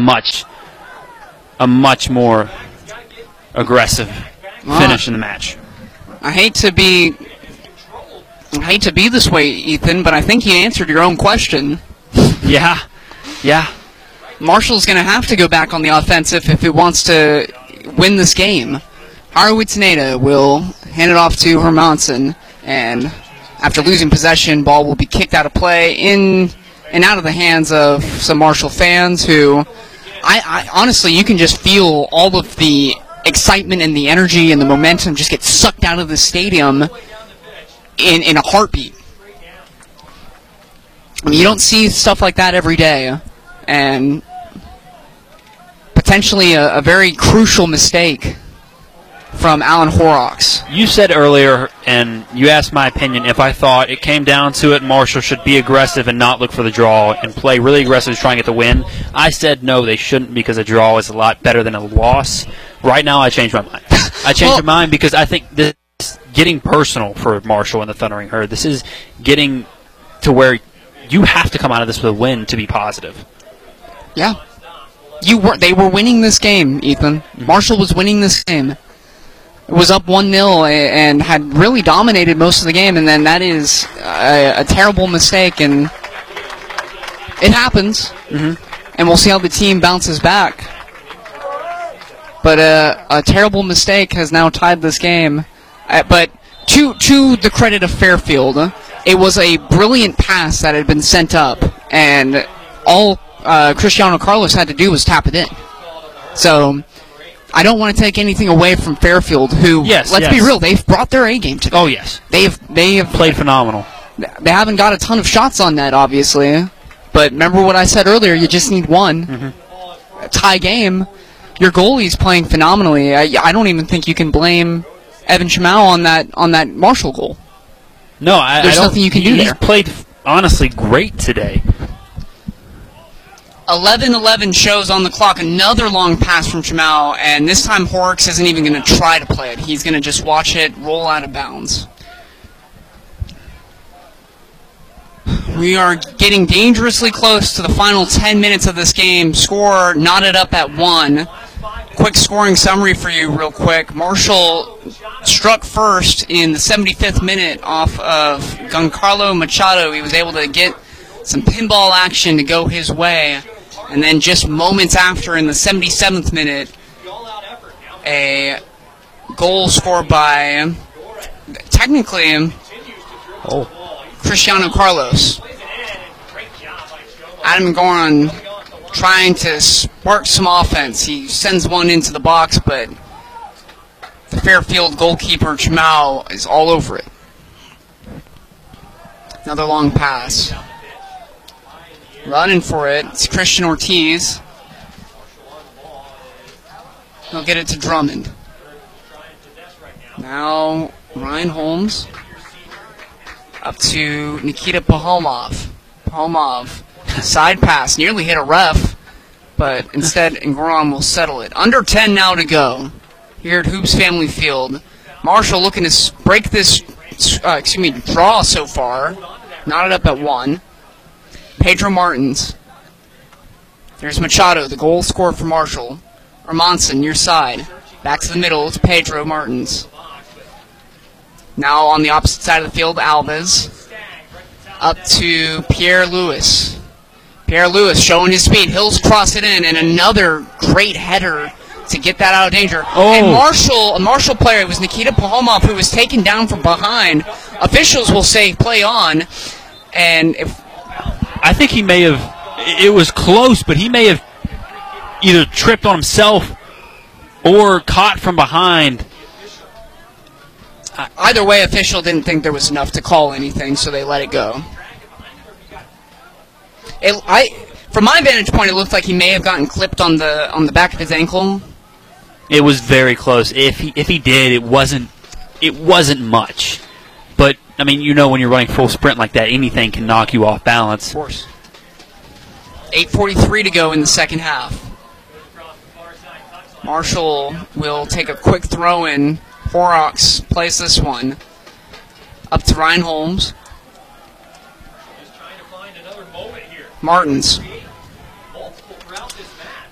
much more aggressive finish in the match. I hate to be this way, Ethan, but I think you answered your own question. Yeah. Marshall's going to have to go back on the offensive if it wants to win this game. Haruhi Taneda will hand it off to Hermansen, and after losing possession, ball will be kicked out of play in and out of the hands of some Marshall fans who, I honestly, you can just feel all of the excitement and the energy and the momentum just get sucked out of the stadium in a heartbeat. I mean, you don't see stuff like that every day, and potentially a very crucial mistake from Alan Horrocks. You said earlier, and you asked my opinion, if I thought it came down to it, Marshall should be aggressive and not look for the draw and play really aggressive to try and get the win. I said no, they shouldn't, because a draw is a lot better than a loss. Right now, I changed my mind. I changed my mind because I think this is getting personal for Marshall and the Thundering Herd. This is getting to where you have to come out of this with a win to be positive. Yeah. They were winning this game, Ethan. Marshall was winning this game. It was up 1-0 and had really dominated most of the game, and then that is a terrible mistake, and it happens. And we'll see how the team bounces back. But a terrible mistake has now tied this game. But to the credit of Fairfield, it was a brilliant pass that had been sent up, and all Cristiano Carlos had to do was tap it in. So I don't want to take anything away from Fairfield, who, let's be real, they've brought their A game today. Oh, yes. They have played phenomenal. They haven't got a ton of shots on net, obviously. But remember what I said earlier, you just need one. A tie game. Your goalie's playing phenomenally. I don't even think you can blame Evan Chamau on that Marshall goal. No, there's nothing you can do there. He's played, honestly, great today. 11:11 shows on the clock. Another long pass from Chamau, and this time Horrocks isn't even going to try to play it. He's going to just watch it roll out of bounds. We are getting dangerously close to the final 10 minutes of this game. Score knotted up at 1. Quick scoring summary for you real quick. Marshall struck first in the 75th minute off of Giancarlo Machado. He was able to get some pinball action to go his way. And then just moments after, in the 77th minute, a goal scored by, technically, Cristiano Carlos. Adam Goran trying to spark some offense. He sends one into the box, but the Fairfield goalkeeper, Chamau, is all over it. Another long pass. Running for it. It's Christian Ortiz. He'll get it to Drummond. Now Ryan Holmes. Up to Nikita Pahomov. Pahomov. Side pass. Nearly hit a ref. But instead, Ngoram will settle it. Under 10 now to go. Here at Hoops Family Field. Marshall looking to break this draw so far. Knotted up at 1. Pedro Martins. There's Machado, the goal scorer for Marshall. Hermansen, near side. Back to the middle, it's Pedro Martins. Now on the opposite side of the field, Alves. Up to Pierre Lewis. Pierre Lewis showing his speed. Hills cross it in, and another great header to get that out of danger. And a Marshall player, it was Nikita Pahomov, who was taken down from behind. Officials will say play on. And I think he may have, it was close, but he may have either tripped on himself or caught from behind. Either way, official didn't think there was enough to call anything, so they let it go. From my vantage point, it looked like he may have gotten clipped on the back of his ankle. It was very close. If he did, it wasn't much. But I mean, you know, when you're running full sprint like that, anything can knock you off balance. Of course. 8:43 to go in the second half. Marshall will take a quick throw in. Horrocks plays this one. Up to Ryan Holmes. Martins.